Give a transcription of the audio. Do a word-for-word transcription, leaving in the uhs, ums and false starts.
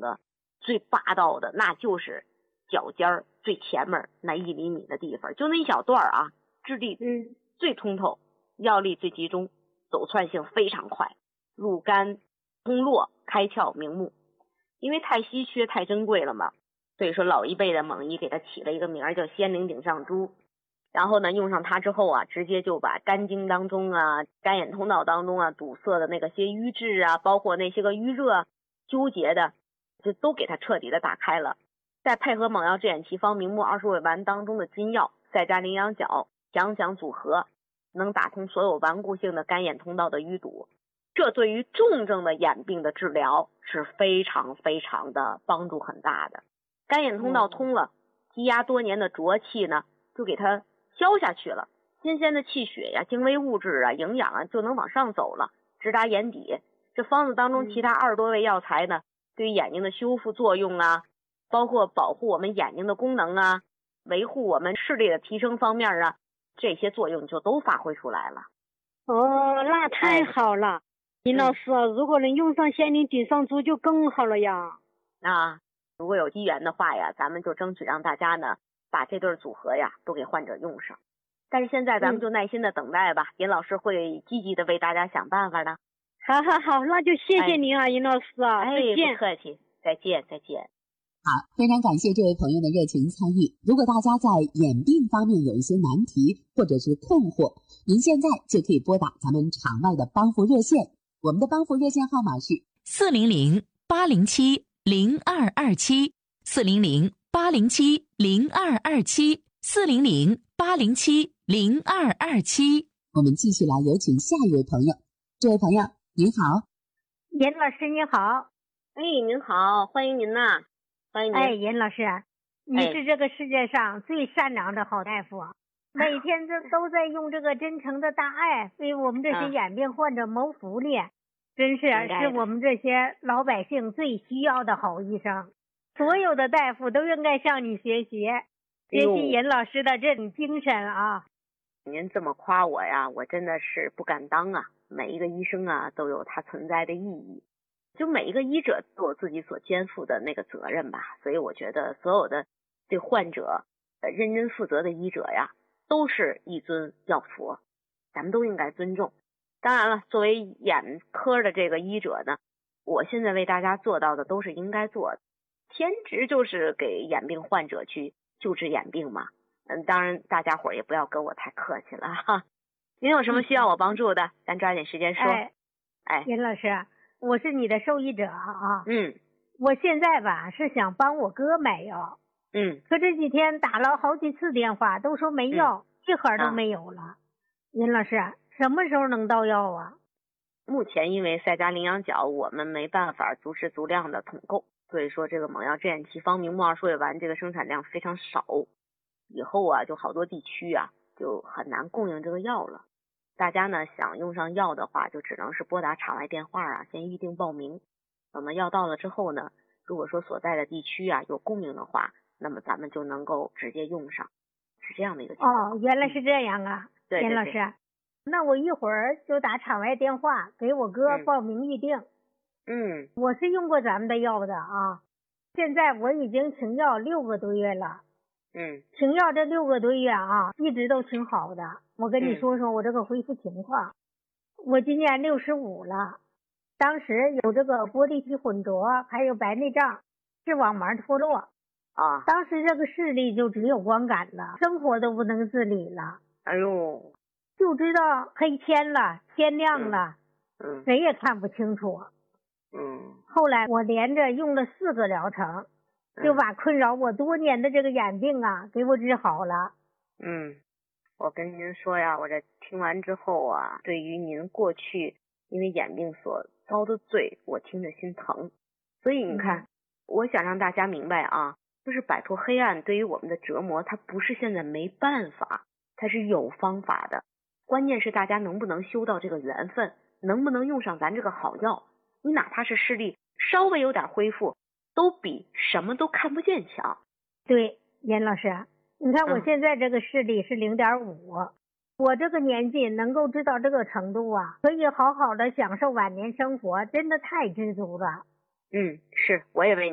的最霸道的，那就是脚尖儿最前面那一厘米的地方，就那一小段啊，质地嗯最通透，药力最集中，走窜性非常快，入肝通络，开窍明目。因为太稀缺太珍贵了嘛，所以说老一辈的猛医给它起了一个名儿叫仙灵顶上珠。然后呢，用上它之后啊，直接就把肝经当中啊、肝眼通道当中啊堵塞的那个些瘀滞啊，包括那些个淤热纠结的，就都给它彻底的打开了。再配合猛药治眼奇方明目二十味丸当中的金药赛扎羚羊角强强组合，能打通所有顽固性的肝眼通道的淤堵。这对于重症的眼病的治疗是非常非常的帮助很大的。肝眼通道通了，积压多年的浊气呢就给它消下去了，新鲜的气血呀、精微物质啊、营养啊就能往上走了，直达眼底。这方子当中其他二十多味药材呢，对于眼睛的修复作用啊，包括保护我们眼睛的功能啊，维护我们视力的提升方面啊，这些作用就都发挥出来了。 哦，那太好了，林老师，嗯、如果能用上仙灵顶上珠就更好了呀。 啊，如果有机缘的话呀，咱们就争取让大家呢把这对组合呀都给患者用上。但是现在咱们就耐心的等待吧，嗯、尹老师会积极的为大家想办法的。 好好好，那就谢谢您啊，尹、哎、老师啊， 哎， 再见。 不客气，再见再见。 好，非常感谢这位朋友的热情参与。如果大家在眼病方面有一些难题或者是困惑，您现在就可以拨打咱们场外的帮扶热线，我们的帮扶热线号码是四零零八零七零二二七，四零零八零七零二二七，四零零八零七零二二七。 我们继续来有请下一位朋友。这位朋友您好。 严老师你好。 哎，您好，欢迎您呐，欢迎您。 哎，严老师，你是这个世界上最善良的好大夫，哎、每天都都在用这个真诚的大爱为我们这些眼病患者谋福利，啊、真是是我们这些老百姓最需要的好医生。所有的大夫都应该向你学习，学习严老师的这种精神啊。 您这么夸我呀，我真的是不敢当啊。每一个医生啊都有他存在的意义，就每一个医者都有自己所肩负的那个责任吧。所以我觉得所有的对患者呃认真负责的医者呀，都是一尊药佛，咱们都应该尊重。当然了，作为眼科的这个医者呢，我现在为大家做到的都是应该做的，天职就是给眼病患者去救治眼病嘛。嗯，当然大家伙也不要跟我太客气了哈。您有什么需要我帮助的，咱抓紧时间说。 哎， 哎， 严老师，我是你的受益者啊。 嗯， 我现在吧是想帮我哥买药。 嗯， 可这几天打了好几次电话，都说没药，嗯、一盒都没有了。啊、严老师，什么时候能到药啊？ 目前因为赛扎羚羊角我们没办法足质足量的统购，所以说这个猛药治眼奇方明目二十味丸这个生产量非常少，以后啊就好多地区啊就很难供应这个药了。大家呢想用上药的话，就只能是拨打场外电话啊，先预定报名。等到药到了之后呢，如果说所在的地区啊有供应的话，那么咱们就能够直接用上，是这样的一个情况。 哦，原来是这样啊， 对、嗯， 严老师。那我一会儿就打场外电话给我哥报名预定。 嗯， 我是用过咱们的药的啊，现在我已经停药六个多月了。 嗯， 停药这六个多月啊，一直都挺好的。我跟你说说我这个恢复情况。嗯、我今年六十五了，当时有这个玻璃体混浊，还有白内障，视网膜脱落啊。 当时这个视力就只有光感了，生活都不能自理了。 哎呦， 就知道黑天了，天亮了， 嗯， 谁也看不清楚。 嗯， 后来我连着用了四个疗程。就把困扰我多年的这个眼病啊给我治好了。 嗯，我跟您说呀，我这听完之后啊，对于您过去因为眼病所遭的罪，我听着心疼。所以你看、嗯、我想让大家明白啊，就是摆脱黑暗对于我们的折磨，它不是现在没办法，它是有方法的。关键是大家能不能修到这个缘分，能不能用上咱这个好药。你哪怕是视力稍微有点恢复，都比什么都看不见强。 对，严老师，你看我现在这个视力是 零点五、嗯、我这个年纪能够知道这个程度啊，可以好好的享受晚年生活，真的太知足了。 嗯，是，我也为你